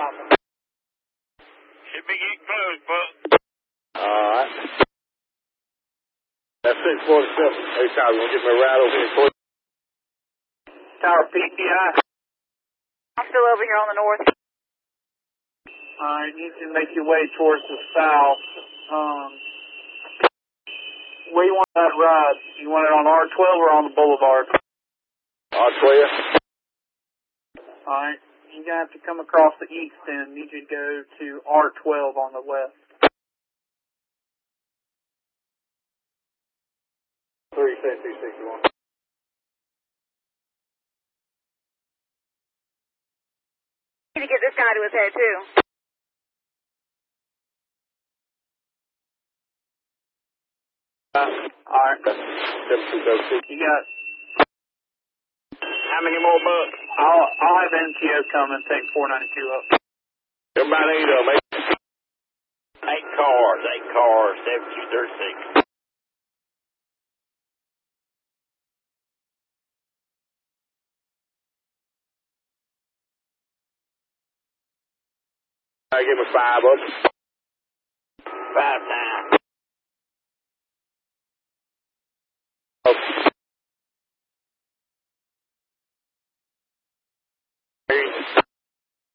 popping. Should be getting close, Buck. Alright. That's 647. Hey, Tower, you want to get me a ride over here? Tower PTI. I'm still over here on the north. Alright, you can make your way towards the south. Where you want that ride? You want it on R12 or on the boulevard? R12. Alright, you're going to have to come across the east end. You could go to R12 on the west. 36261. Need to get this guy to his head, too. Alright. 7206. You got... How many more bucks? I'll have NTO come and take 492 up. About 8 of them, 8 cars, 7236. I give me 5 of them. 5 times. Okay.